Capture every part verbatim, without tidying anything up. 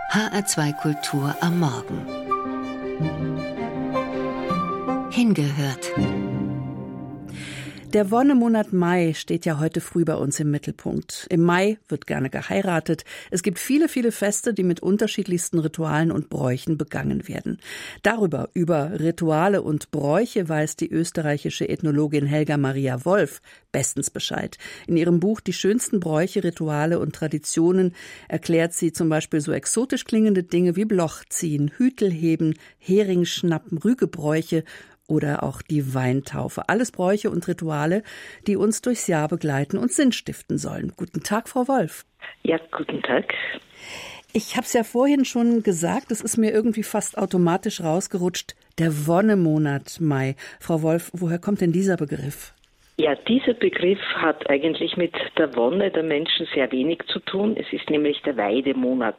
H R zwei Kultur am Morgen. Hingehört. Der Wonnemonat Mai steht ja heute früh bei uns im Mittelpunkt. Im Mai wird gerne geheiratet. Es gibt viele, viele Feste, die mit unterschiedlichsten Ritualen und Bräuchen begangen werden. Darüber, über Rituale und Bräuche, weiß die österreichische Ethnologin Helga Maria Wolf bestens Bescheid. In ihrem Buch Die schönsten Bräuche, Rituale und Traditionen erklärt sie zum Beispiel so exotisch klingende Dinge wie Blochziehen, Hütelheben, Heringsschnappen, Rügebräuche oder auch die Weintaufe. Alles Bräuche und Rituale, die uns durchs Jahr begleiten und Sinn stiften sollen. Guten Tag, Frau Wolf. Ja, guten Tag. Ich habe es ja vorhin schon gesagt, es ist mir irgendwie fast automatisch rausgerutscht, der Wonnemonat Mai. Frau Wolf, woher kommt denn dieser Begriff? Ja, dieser Begriff hat eigentlich mit der Wonne der Menschen sehr wenig zu tun. Es ist nämlich der Weidemonat.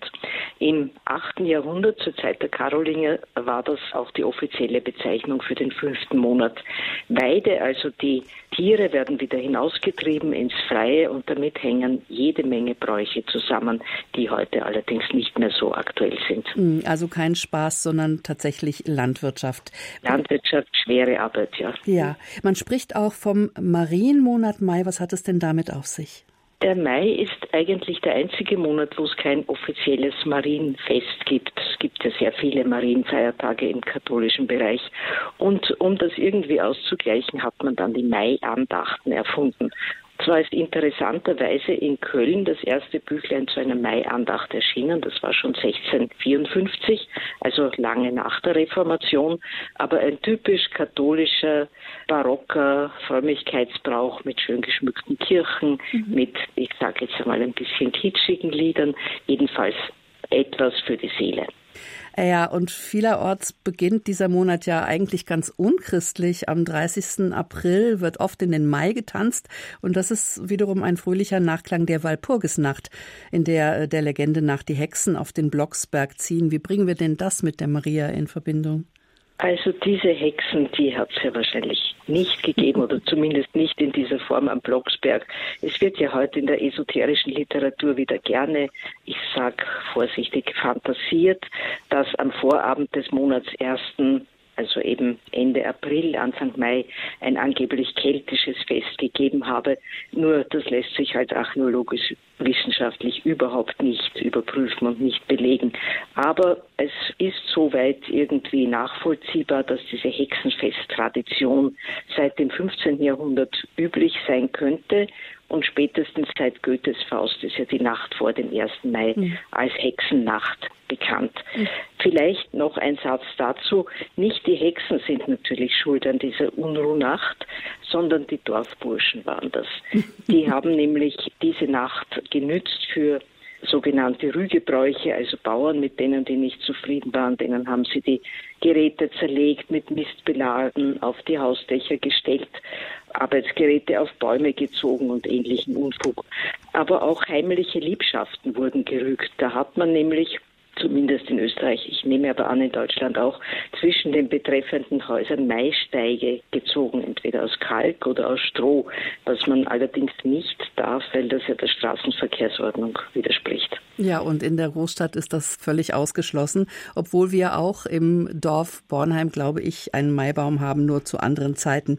Im achten Jahrhundert, zur Zeit der Karolinger, war das auch die offizielle Bezeichnung für den fünften Monat. Weide, also die Tiere, werden wieder hinausgetrieben ins Freie und damit hängen jede Menge Bräuche zusammen, die heute allerdings nicht mehr so aktuell sind. Also kein Spaß, sondern tatsächlich Landwirtschaft. Landwirtschaft, schwere Arbeit, ja. Ja, man spricht auch vom Marienmonat Mai. Was hat es denn damit auf sich? Der Mai ist eigentlich der einzige Monat, wo es kein offizielles Marienfest gibt. Es gibt ja sehr viele Marienfeiertage im katholischen Bereich. Und um das irgendwie auszugleichen, hat man dann die Mai-Andachten erfunden. Zwar ist interessanterweise in Köln das erste Büchlein zu einer Mai-Andacht erschienen. Das war schon sechzehnhundertvierundfünfzig, also lange nach der Reformation. Aber ein typisch katholischer, barocker Frömmigkeitsbrauch mit schön geschmückten Kirchen, mhm. mit, ich sage jetzt einmal, ein bisschen kitschigen Liedern. Jedenfalls etwas für die Seele. Ja, und vielerorts beginnt dieser Monat ja eigentlich ganz unchristlich. Am dreißigsten April wird oft in den Mai getanzt und das ist wiederum ein fröhlicher Nachklang der Walpurgisnacht, in der der Legende nach die Hexen auf den Blocksberg ziehen. Wie bringen wir denn das mit der Maria in Verbindung? Also diese Hexen, die hat es ja wahrscheinlich nicht gegeben oder zumindest nicht in dieser Form am Blocksberg. Es wird ja heute in der esoterischen Literatur wieder gerne, ich sag vorsichtig, fantasiert, dass am Vorabend des Monats ersten, also eben Ende April, Anfang Mai, ein angeblich keltisches Fest gegeben habe. Nur das lässt sich halt archäologisch wissenschaftlich überhaupt nicht überprüfen und nicht belegen. Aber es ist soweit irgendwie nachvollziehbar, dass diese Hexenfesttradition seit dem fünfzehnten Jahrhundert üblich sein könnte. Und spätestens seit Goethes Faust ist ja die Nacht vor dem ersten Mai mhm. als Hexennacht bekannt. Mhm. Vielleicht noch ein Satz dazu. Nicht die Hexen sind natürlich schuld an dieser Unruhnacht, sondern die Dorfburschen waren das. Die haben nämlich diese Nacht genützt für sogenannte Rügebräuche, also Bauern, mit denen die nicht zufrieden waren, denen haben sie die Geräte zerlegt, mit Mist beladen, auf die Hausdächer gestellt, Arbeitsgeräte auf Bäume gezogen und ähnlichen Unfug. Aber auch heimliche Liebschaften wurden gerügt. Da hat man nämlich, zumindest in Österreich, ich nehme aber an in Deutschland auch, zwischen den betreffenden Häusern Maisteige gezogen, entweder aus Kalk oder aus Stroh, was man allerdings nicht darf, weil das ja der Straßenverkehrsordnung widerspricht. Ja, und in der Großstadt ist das völlig ausgeschlossen, obwohl wir auch im Dorf Bornheim, glaube ich, einen Maibaum haben, nur zu anderen Zeiten.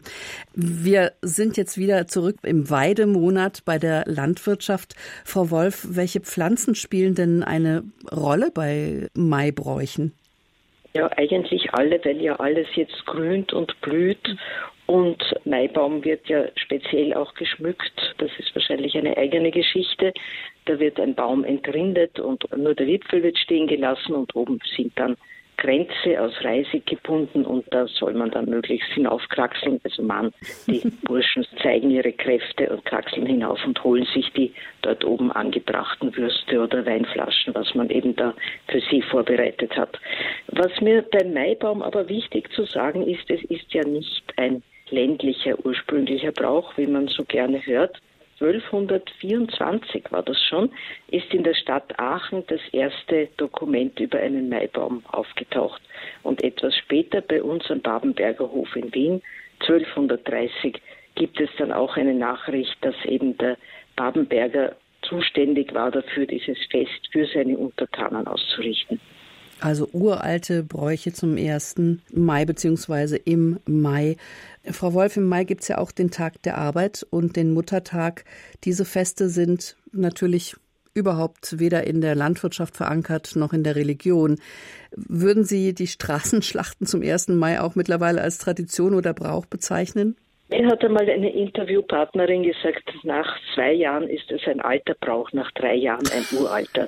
Wir sind jetzt wieder zurück im Weidemonat bei der Landwirtschaft. Frau Wolf, welche Pflanzen spielen denn eine Rolle bei Maibräuchen? Ja, eigentlich alle, weil ja alles jetzt grünt und blüht. Und Maibaum wird ja speziell auch geschmückt. Das ist wahrscheinlich eine eigene Geschichte. Da wird ein Baum entrindet und nur der Wipfel wird stehen gelassen und oben sind dann Kränze aus Reisig gebunden und da soll man dann möglichst hinaufkraxeln. Also man, die Burschen zeigen ihre Kräfte und kraxeln hinauf und holen sich die dort oben angebrachten Würste oder Weinflaschen, was man eben da für sie vorbereitet hat. Was mir beim Maibaum aber wichtig zu sagen ist, es ist ja nicht ein ländlicher ursprünglicher Brauch, wie man so gerne hört. zwölfhundertvierundzwanzig war das schon, ist in der Stadt Aachen das erste Dokument über einen Maibaum aufgetaucht. Und etwas später bei uns am Babenberger Hof in Wien, zwölfhundertdreißig, gibt es dann auch eine Nachricht, dass eben der Babenberger zuständig war dafür, dieses Fest für seine Untertanen auszurichten. Also uralte Bräuche zum ersten Mai beziehungsweise im Mai. Frau Wolf, im Mai gibt es ja auch den Tag der Arbeit und den Muttertag. Diese Feste sind natürlich überhaupt weder in der Landwirtschaft verankert noch in der Religion. Würden Sie die Straßenschlachten zum ersten Mai auch mittlerweile als Tradition oder Brauch bezeichnen? Mir hat einmal eine Interviewpartnerin gesagt, nach zwei Jahren ist es ein alter Brauch, nach drei Jahren ein uralter.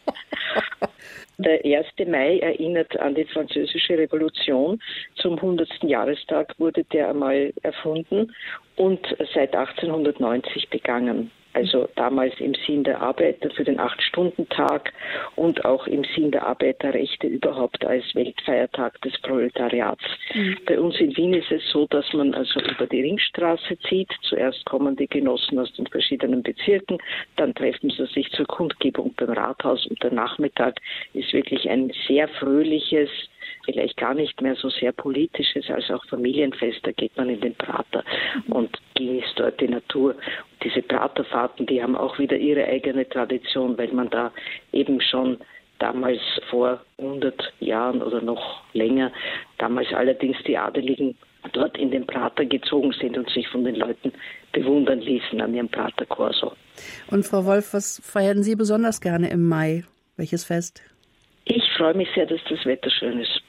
Der erste Mai erinnert an die Französische Revolution. Zum hundertsten Jahrestag wurde der einmal erfunden und seit achtzehnhundertneunzig begangen. Also damals im Sinn der Arbeiter für den Acht-Stunden-Tag und auch im Sinn der Arbeiterrechte überhaupt als Weltfeiertag des Proletariats. Mhm. Bei uns in Wien ist es so, dass man also über die Ringstraße zieht. Zuerst kommen die Genossen aus den verschiedenen Bezirken, dann treffen sie sich zur Kundgebung beim Rathaus und der Nachmittag ist wirklich ein sehr fröhliches, vielleicht gar nicht mehr so sehr politisches als auch Familienfest. Da geht man in den Prater und genießt dort die Natur. Und diese Praterfahrten, die haben auch wieder ihre eigene Tradition, weil man da eben schon damals vor hundert Jahren oder noch länger, damals allerdings die Adeligen dort in den Prater gezogen sind und sich von den Leuten bewundern ließen an ihrem Praterkorso. Und Frau Wolf, was feiern Sie besonders gerne im Mai? Welches Fest? Ich freue mich sehr, dass das Wetter schön ist.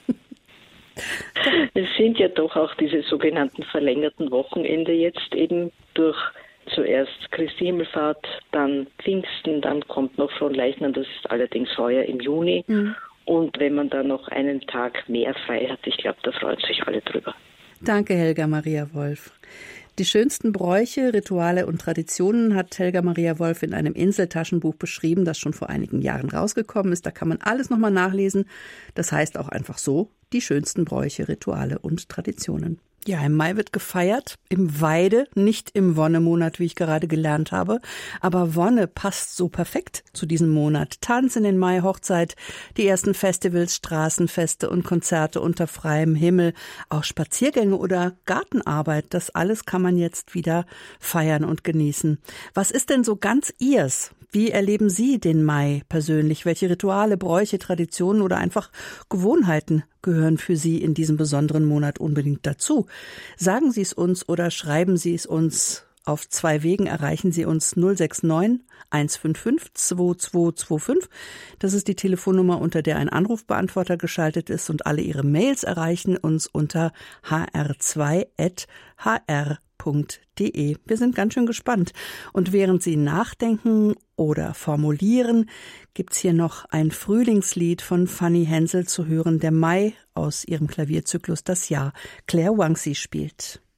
Es sind ja doch auch diese sogenannten verlängerten Wochenende jetzt eben durch zuerst Christi Himmelfahrt, dann Pfingsten, dann kommt noch Fronleichnam, das ist allerdings heuer im Juni. Mhm. Und wenn man da noch einen Tag mehr frei hat, ich glaube, da freuen sich alle drüber. Danke, Helga Maria Wolf. Die schönsten Bräuche, Rituale und Traditionen hat Helga Maria Wolf in einem Inseltaschenbuch beschrieben, das schon vor einigen Jahren rausgekommen ist. Da kann man alles nochmal nachlesen. Das heißt auch einfach so, die schönsten Bräuche, Rituale und Traditionen. Ja, im Mai wird gefeiert, im Weide, nicht im Wonnemonat, wie ich gerade gelernt habe. Aber Wonne passt so perfekt zu diesem Monat. Tanz in den Mai, Hochzeit, die ersten Festivals, Straßenfeste und Konzerte unter freiem Himmel, auch Spaziergänge oder Gartenarbeit. Das alles kann man jetzt wieder feiern und genießen. Was ist denn so ganz Ihrs? Wie erleben Sie den Mai persönlich? Welche Rituale, Bräuche, Traditionen oder einfach Gewohnheiten gehören für Sie in diesem besonderen Monat unbedingt dazu? Sagen Sie es uns oder schreiben Sie es uns. Auf zwei Wegen erreichen Sie uns null sechs neun eins fünf fünf zwei zwei zwei fünf. Das ist die Telefonnummer, unter der ein Anrufbeantworter geschaltet ist, und alle Ihre Mails erreichen uns unter h r zwei at h r punkt d e. Wir sind ganz schön gespannt. Und während Sie nachdenken oder formulieren, gibt's hier noch ein Frühlingslied von Fanny Hensel zu hören, der Mai aus ihrem Klavierzyklus Das Jahr. Claire Wangsi spielt.